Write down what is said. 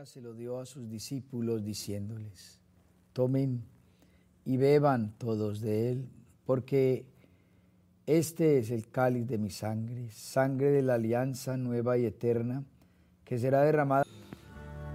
día se lo dio a sus discípulos diciéndoles: tomen y beban todos de él, porque este es el cáliz de mi sangre, sangre de la alianza nueva y eterna, que será derramada